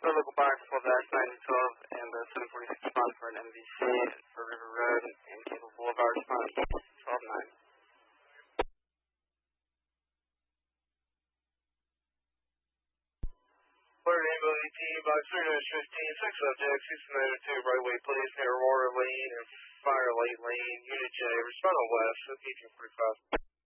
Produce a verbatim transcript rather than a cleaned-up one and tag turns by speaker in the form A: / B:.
A: for local box twelve dash nine twelve and the seven forty-six response for an M V C for River Road and Cable Boulevard response twelve nine.
B: Florida Rainbow E T, box three dash fifteen, six subjects, Houston nine two, right away police near Aurora Lane and Firelight Lane, Unit J, respond on west, fifteen forty-five.